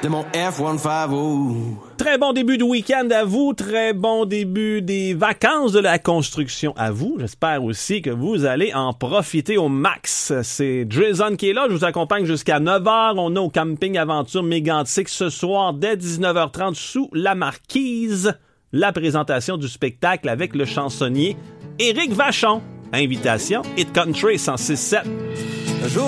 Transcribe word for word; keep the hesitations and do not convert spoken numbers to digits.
de mon F cent cinquante. Très bon début de week-end à vous, très bon début des vacances de la construction à vous. J'espère aussi que vous allez en profiter au max. C'est Jason qui est là, je vous accompagne jusqu'à neuf heures. On est au camping aventure mégantique ce soir dès dix-neuf heures trente sous la marquise. La présentation du spectacle avec le chansonnier Éric Vachon. Invitation Hit Country cent six sept.